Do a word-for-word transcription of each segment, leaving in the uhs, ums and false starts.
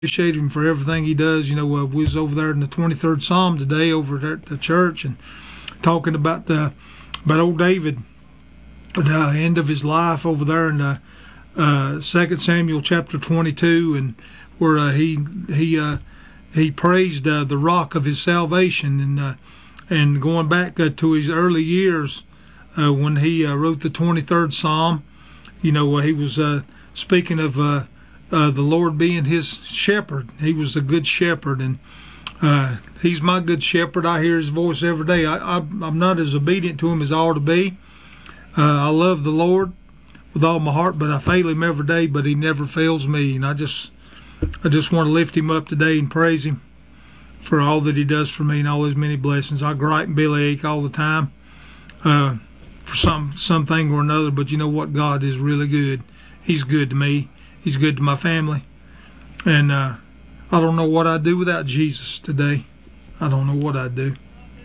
appreciate him for everything he does. You know, uh, we was over there in the twenty-third Psalm today over there at the church and talking about uh, about old David, the end of his life over there in the uh, Second Samuel chapter twenty-two, and where uh, he he uh, he praised uh, the rock of his salvation, and uh, and going back uh, to his early years uh, when he uh, wrote the twenty-third Psalm. You know, uh, he was uh, speaking of uh, uh, the Lord being his shepherd. He was a good shepherd, and uh, he's my good shepherd. I hear his voice every day. I, I, I'm not as obedient to him as I ought to be. Uh, I love the Lord with all my heart, but I fail him every day, but he never fails me. And I just I just want to lift him up today and praise him for all that he does for me and all his many blessings. I gripe and bellyache all the time uh, for some something or another, but you know what? God is really good. He's good to me. He's good to my family. And uh, I don't know what I'd do without Jesus today. I don't know what I'd do.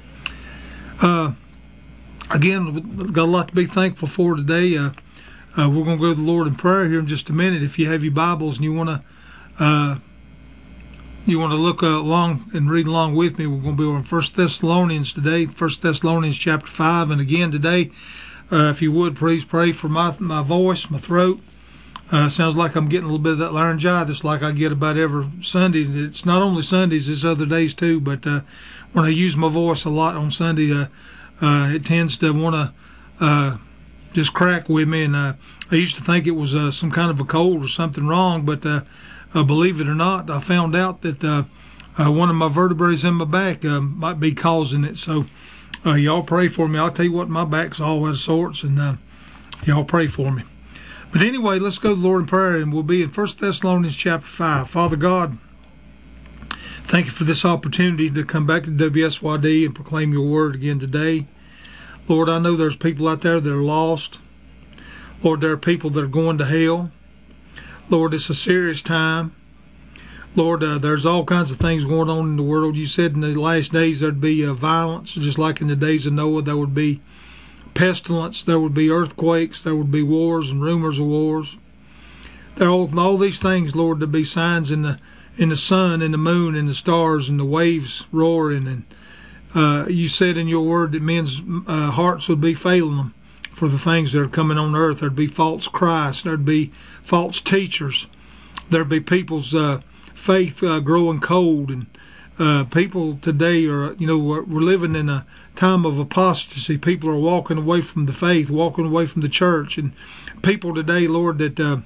Uh, again, we've got a lot to be thankful for today. Uh, uh, we're going to go to the Lord in prayer here in just a minute. If you have your Bibles and you want to uh, you want to look uh, along and read along with me, we're going to be over in First Thessalonians today, First Thessalonians chapter five. And again today, uh, if you would, please pray for my, my voice, my throat. Uh, sounds like I'm getting a little bit of that laryngitis like I get about every Sunday. It's not only Sundays, it's other days too, but uh, when I use my voice a lot on Sunday, uh, uh, it tends to want to uh, just crack with me. And uh, I used to think it was uh, some kind of a cold or something wrong, but uh, uh, believe it or not, I found out that uh, uh, one of my vertebrae in my back uh, might be causing it. So uh, y'all pray for me. I'll tell you what, my back's all out of sorts, and uh, y'all pray for me. But anyway, let's go to the Lord in prayer, and we'll be in First Thessalonians chapter five. Father God, thank you for this opportunity to come back to W S Y D and proclaim your word again today. Lord, I know there's people out there that are lost. Lord, there are people that are going to hell. Lord, it's a serious time. Lord, uh, there's all kinds of things going on in the world. You said in the last days there'd be uh, violence, just like in the days of Noah. There would be pestilence, there would be earthquakes, there would be wars and rumors of wars. There are all, all these things, Lord, to be signs in the in the sun and the moon and the stars and the waves roaring. And uh, you said in your word that men's uh, hearts would be failing them for the things that are coming on earth. There'd be false Christ, there'd be false teachers, there'd be people's uh, faith uh, growing cold, and uh, people today are, you know, we're, we're living in a time of apostasy. People are walking away from the faith, walking away from the church, and people today, Lord, that uh,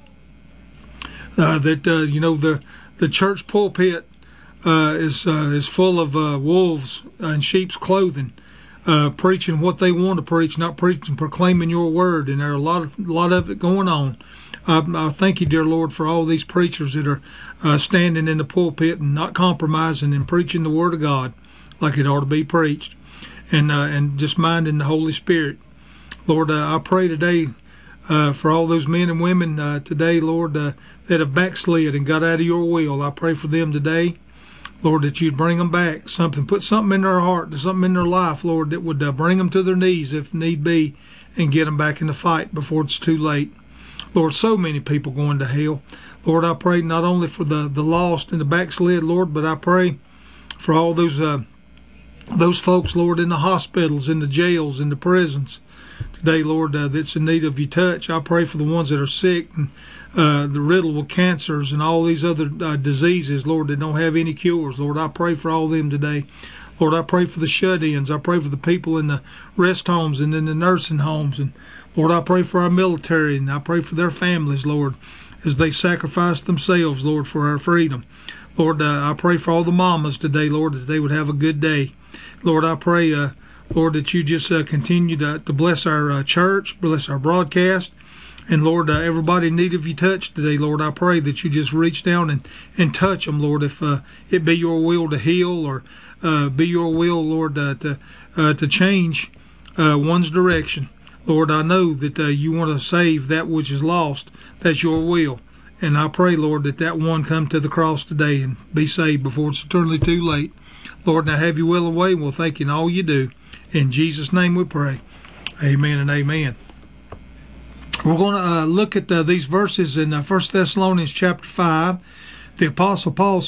uh, that uh, you know the the church pulpit uh, is uh, is full of uh, wolves in sheep's clothing, uh, preaching what they want to preach, not preaching, proclaiming your word, and there are a lot of a lot of it going on. I, I thank you, dear Lord, for all these preachers that are uh, standing in the pulpit and not compromising and preaching the word of God like it ought to be preached. And uh, and just minding the Holy Spirit. Lord, uh, I pray today uh, for all those men and women uh, today, Lord, uh, that have backslid and got out of your will. I pray for them today, Lord, that you'd bring them back, something, put something in their heart, something in their life, Lord, that would uh, bring them to their knees if need be and get them back in the fight before it's too late. Lord, so many people going to hell. Lord, I pray not only for the, the lost and the backslid, Lord, but I pray for all those uh, Those folks, Lord, in the hospitals, in the jails, in the prisons today, Lord, uh, that's in need of your touch. I pray for the ones that are sick and uh, the riddled with cancers and all these other uh, diseases, Lord, that don't have any cures. Lord, I pray for all of them today. Lord, I pray for the shut-ins. I pray for the people in the rest homes and in the nursing homes. And Lord, I pray for our military, and I pray for their families, Lord, as they sacrifice themselves, Lord, for our freedom. Lord, uh, I pray for all the mamas today, Lord, that they would have a good day. Lord, I pray, uh, Lord, that you just uh, continue to, to bless our uh, church, bless our broadcast. And, Lord, uh, everybody in need of your touch today, Lord, I pray that you just reach down and, and touch them, Lord, if uh, it be your will to heal or uh, be your will, Lord, uh, to, uh, to change uh, one's direction. Lord, I know that uh, you want to save that which is lost. That's your will. And I pray, Lord, that that one come to the cross today and be saved before it's eternally too late. Lord, now have your will and way, and we'll thank you in all you do. In Jesus' name we pray. Amen and amen. We're going to uh, look at uh, these verses in uh, First Thessalonians chapter five. the Apostle Paul